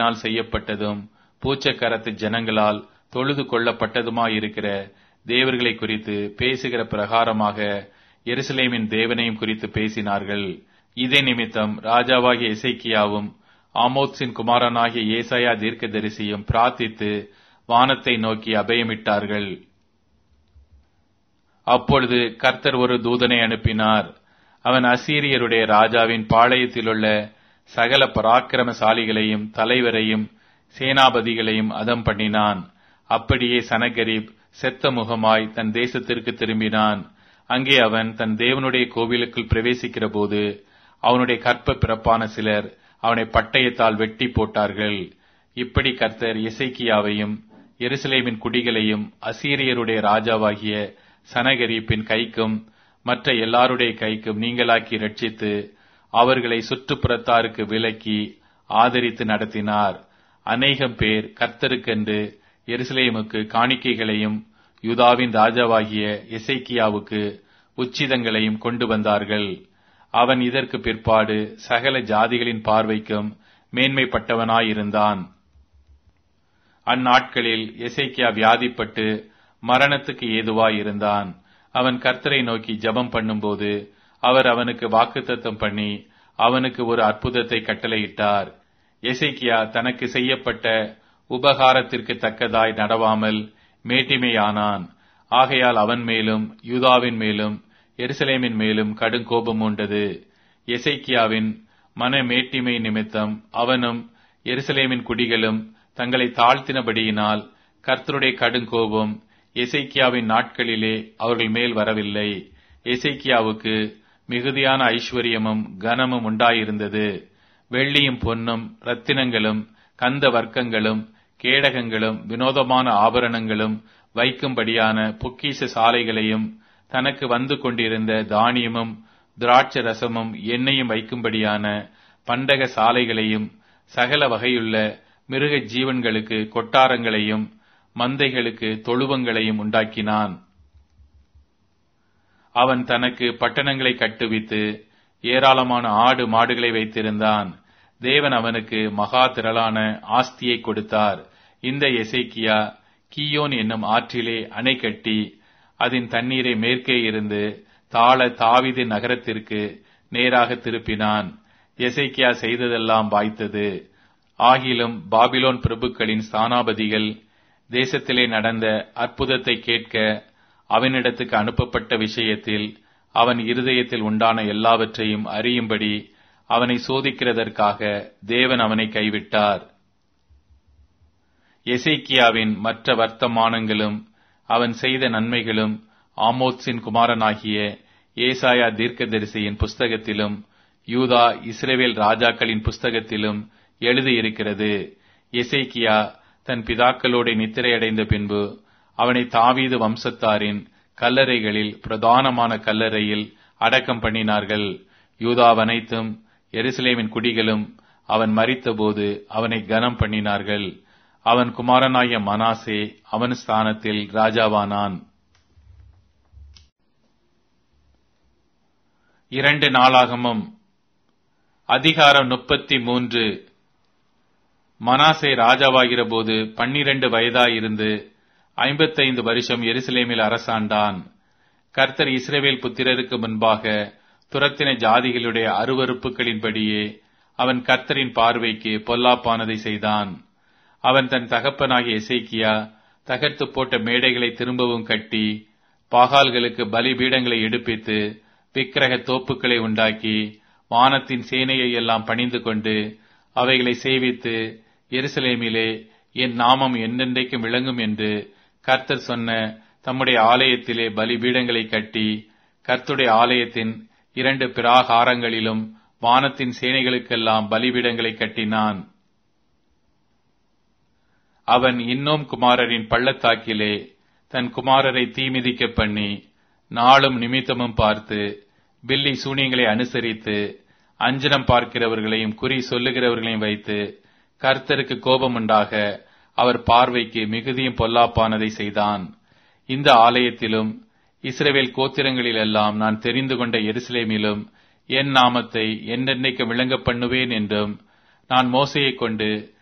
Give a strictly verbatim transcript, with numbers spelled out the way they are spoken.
மண்ணினால் செய்யப்பட்டதும் பூச்சக்கரத்து ஜனங்களால் தொழுது கொள்ளப்பட்டதுமாயிருக்கிற தேவர்களை குறித்து பேசுகிற பிரகாரமாக எருசலேமின் தேவனையும் குறித்து பேசினார்கள். இதே நிமித்தம் ராஜாவாகிய எசேக்கியாவும் ஆமோத்சின் குமாரனாகிய ஏசாயா தீர்க்கதரிசியும் பிரார்த்தித்து வானத்தை நோக்கி அபயமிட்டார்கள். அப்பொழுது கர்த்தர் ஒரு தூதனை அனுப்பினார். அவன் அசீரியருடைய ராஜாவின் பாளையத்திலுள்ள சகல பராக்கிரமசாலிகளையும் தலைவரையும் சேனாபதிகளையும் அதம் பண்ணினான். அப்படியே சனகரிப் செத்த முகமாய் தன் தேசத்திற்கு திரும்பினான். அங்கே அவன் தன் தேவனுடைய கோவிலுக்குள் பிரவேசிக்கிற போது அவனுடைய கற்ப பிறப்பான சிலர் அவனை பட்டயத்தால் வெட்டி போட்டார்கள். இப்படி கர்த்தர் எசேக்கியாவையும் எருசலேமின் குடிகளையும் அசீரியருடைய ராஜாவாகிய சனகரிப்பின் கைக்கும் மற்ற எல்லாருடைய கைக்கும் நீங்களாக்கி ரட்சித்து அவர்களை சுற்றுப்புறத்தாருக்கு விலக்கி ஆதரித்து நடத்தினார். அநேகம் பேர் கர்த்தருக்கென்று எருசலேமுக்கு காணிக்கைகளையும் யூதாவின் ராஜாவாகிய எசேக்கியாவுக்கு உச்சிதங்களையும் கொண்டு வந்தார்கள். அவன் இதற்கு பிற்பாடு சகல ஜாதிகளின் பார்வைக்கும் மேன்மைப்பட்டவனாயிருந்தான். அந்நாட்களில் எசேக்கியா வியாதிப்பட்டு மரணத்துக்கு ஏதுவாயிருந்தான். அவன் கர்த்தரை நோக்கி ஜெபம் பண்ணும்போது அவர் அவனுக்கு வாக்குத்தத்தம் பண்ணி அவனுக்கு ஒரு அற்புதத்தை கட்டளையிட்டார். எசேக்கியா தனக்கு செய்யப்பட்ட உபகாரத்திற்கு தக்கதாய் நடவாமல் மேட்டிமையானான். ஆகையால் அவன் மேலும் யூதாவின் மேலும் எருசலேமின் மேலும் கடும் கோபம் உண்டது. எசேக்கியாவின் மன மேட்டிமை நிமித்தம் அவனும் எருசலேமின் குடிகளும் தங்களை தாழ்த்தினபடியினால் கர்த்தருடைய கடுங்கோபம் எசேக்கியாவின் நாட்களிலே அவர்கள் மேல் வரவில்லை. எசேக்கியாவுக்கு மிகுதியான ஐஸ்வர்யமும் கனமும் உண்டாயிருந்தது. வெள்ளியும் பொன்னும் இரத்தினங்களும் கந்த வர்க்கங்களும் கேடகங்களும் வினோதமான ஆபரணங்களும் வைக்கும்படியான பொக்கிஷ சாலைகளையும் தனக்கு வந்து கொண்டிருந்த தானியமும் திராட்சை ரசமும் எண்ணெயும் வைக்கும்படியான பண்டக சாலைகளையும் சகல வகையுள்ள மிருக ஜீவன்களுக்கு கொட்டாரங்களையும் மந்தைகளுக்கு தொழுவங்களையும் உண்டாக்கினான். அவன் தனக்கு பட்டணங்களை கட்டுவித்து ஏராளமான ஆடு மாடுகளை வைத்திருந்தான். தேவன் அவனுக்கு மகா திரளான ஆஸ்தியை கொடுத்தார். இந்த எசேக்கியா கீயோன் என்னும் ஆற்றிலே அணை கட்டி அதன் தண்ணீரை மேற்கே இருந்து தாழ தாவீது நகரத்திற்கு நேராக திருப்பினான். எசேக்கியா செய்ததெல்லாம் வாய்த்தது. ஆகிலும் பாபிலோன் பிரபுக்களின் ஸ்தானாபதிகள் தேசத்திலே நடந்த அற்புதத்தை கேட்க அவனிடத்துக்கு அனுப்பப்பட்ட விஷயத்தில் அவன் இருதயத்தில் உண்டான எல்லாவற்றையும் அறியும்படி அவனை சோதிக்கிறதற்காக தேவன் அவனை கைவிட்டார். எசேக்கியாவின் மற்ற வர்த்தமானங்களும் அவன் செய்த நன்மைகளும் ஆமோத்சின் குமாரனாகிய ஏசாயா தீர்க்கதரிசியின் புஸ்தகத்திலும் யூதா இஸ்ரவேல் ராஜாக்களின் புஸ்தகத்திலும் எழுதியிருக்கிறது. எசேக்கியா தன் பிதாக்களோடு நித்திரையடைந்த பின்பு அவனை தாவீது வம்சத்தாரின் கல்லறைகளில் பிரதானமான கல்லறையில் அடக்கம் பண்ணினார்கள். யூதாவனைத்தும் எருசலேமின் குடிகளும் அவன் மரித்தபோது அவனை கனம் பண்ணினார்கள். அவன் குமாரனாகிய மனாசே அவன் ஸ்தானத்தில் ராஜாவானான். இரண்டு நாளாகமம் அதிகாரம் முப்பத்தி மூன்று. மனாசே ராஜாவாகிற போது பன்னிரண்டு வயதாயிருந்து ஐம்பத்தைந்து வருஷம் எருசலேமில் அரசாண்டான். கர்த்தர் இஸ்ரவேல் புத்திரருக்கு முன்பாக துரத்தின ஜாதிகளுடைய அருவருப்புகளின்படியே அவன் கர்த்தரின் பார்வைக்கு பொல்லாப்பானதை செய்தான். அவன் தன் தகப்பனாகிய எசேக்கியா தகர்த்து போட்ட மேடைகளை திரும்பவும் கட்டி பாகால்களுக்கு பலிபீடங்களை எடுப்பித்து விக்கிரக தோப்புக்களை உண்டாக்கி வானத்தின் சேனையை எல்லாம் பணிந்து கொண்டு அவைகளை சேவித்து எருசலேமிலே என் நாமம் என்னென்றைக்கும் விளங்கும் என்று கர்த்தர் சொன்ன தம்முடைய ஆலயத்திலே பலிபீடங்களை கட்டி கர்த்தருடைய ஆலயத்தின் இரண்டு பிராகாரங்களிலும் வானத்தின் சேனைகளுக்கெல்லாம் பலிபீடங்களை கட்டினான். அவன் இன்னும் குமாரரின் பள்ளத்தாக்கிலே தன் குமாரரை தீமிதிக்க பண்ணி நாளும் நிமித்தமும் பார்த்து பில்லி சூனியங்களை அனுசரித்து அஞ்சனம் பார்க்கிறவர்களையும் குறி சொல்லுகிறவர்களையும் வைத்து கர்த்தருக்கு கோபமுண்டாக அவர் பார்வைக்கு மிகுதியும் பொல்லாப்பானதை செய்தான். இந்த ஆலயத்திலும் இஸ்ரவேல் கோத்திரங்களிலெல்லாம் நான் தெரிந்து கொண்ட எருசலேமிலும் என் நாமத்தை என்னென்னைக்கு விளங்க பண்ணுவேன் என்றும் நான் மோசையை கொண்டு